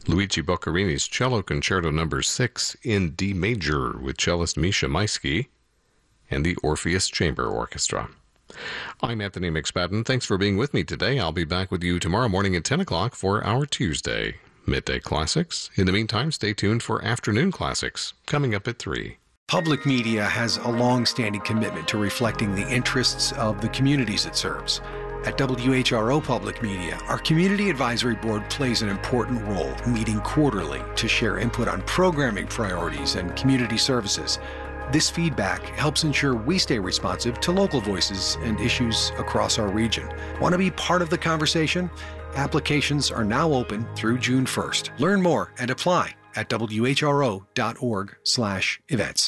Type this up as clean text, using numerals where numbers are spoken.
Luigi Boccherini's Cello Concerto No. 6 in D major with cellist Misha Maisky and the Orpheus Chamber Orchestra. I'm Anthony McSpadden. Thanks for being with me today. I'll be back with you tomorrow morning at 10 o'clock for our Tuesday Midday Classics. In the meantime, stay tuned for Afternoon Classics, coming up at 3. Public media has a long-standing commitment to reflecting the interests of the communities it serves. At WHRO Public Media, our Community Advisory Board plays an important role, meeting quarterly to share input on programming priorities and community services. This feedback helps ensure we stay responsive to local voices and issues across our region. Want to be part of the conversation? Applications are now open through June 1st. Learn more and apply at whro.org/events.